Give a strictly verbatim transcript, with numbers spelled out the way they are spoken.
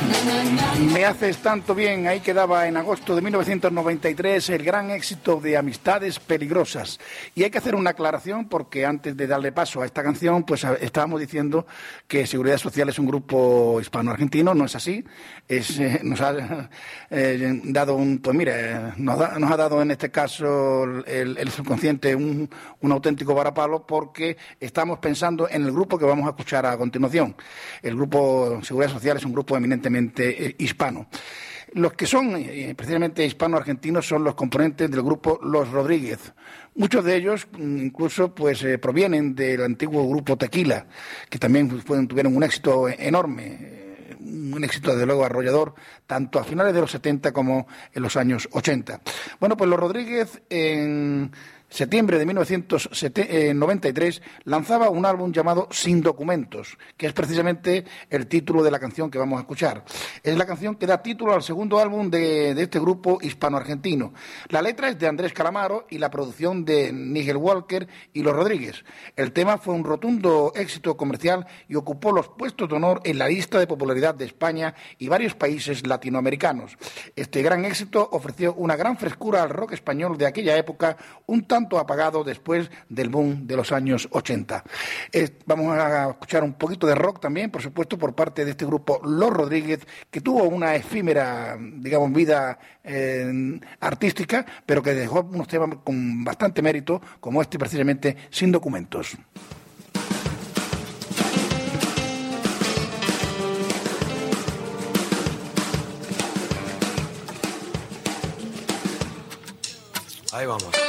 Me haces tanto bien, ahí quedaba en agosto de mil novecientos noventa y tres el gran éxito de Amistades Peligrosas. Y hay que hacer una aclaración porque antes de darle paso a esta canción, pues estábamos diciendo que Seguridad Social es un grupo hispano-argentino, no es así. Es, eh, nos ha eh, dado un, pues mire, nos, da, nos ha dado en este caso el, el subconsciente un, un auténtico varapalo porque estamos pensando en el grupo que vamos a escuchar a continuación. El grupo Seguridad Social es un grupo eminentemente eh, hispano. Los que son eh, precisamente hispano-argentinos son los componentes del grupo Los Rodríguez. Muchos de ellos incluso pues eh, provienen del antiguo grupo Tequila, que también pues, tuvieron un éxito enorme, eh, un éxito desde luego arrollador, tanto a finales de los setenta como en los años ochenta. Bueno, pues Los Rodríguez en septiembre de mil novecientos noventa y tres lanzaba un álbum llamado Sin Documentos, que es precisamente el título de la canción que vamos a escuchar. Es la canción que da título al segundo álbum de, de este grupo hispano-argentino. La letra es de Andrés Calamaro y la producción de Nigel Walker y Los Rodríguez. El tema fue un rotundo éxito comercial y ocupó los puestos de honor en la lista de popularidad de España y varios países latinoamericanos. Este gran éxito ofreció una gran frescura al rock español de aquella época, un tanto apagado después del boom de los años ochenta. Eh, vamos a escuchar un poquito de rock también, por supuesto, por parte de este grupo Los Rodríguez, que tuvo una efímera, digamos, vida eh, artística, pero que dejó unos temas con bastante mérito, como este precisamente, Sin Documentos. Ahí vamos.